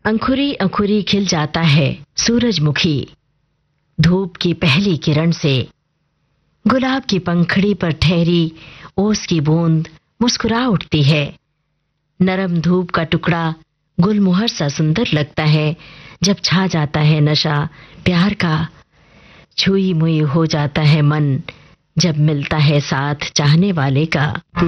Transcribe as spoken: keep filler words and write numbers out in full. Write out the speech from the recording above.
अंकुरी अंकुरी खिल जाता है सूरजमुखी, धूप की पहली किरण से। गुलाब की पंखड़ी पर ठहरी ओस की बूंद मुस्कुरा उठती है। नरम धूप का टुकड़ा गुलमोहर सा सुंदर लगता है जब छा जाता है नशा प्यार का। छुई मुई हो जाता है मन जब मिलता है साथ चाहने वाले का।